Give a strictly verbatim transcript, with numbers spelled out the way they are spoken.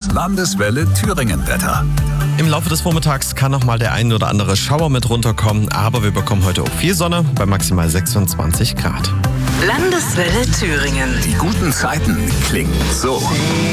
Landeswelle Thüringen-Wetter. Im Laufe des Vormittags kann noch mal der ein oder andere Schauer mit runterkommen, aber wir bekommen heute auch viel Sonne bei maximal sechsundzwanzig Grad. Landeswelle Thüringen. Die guten Zeiten klingen so.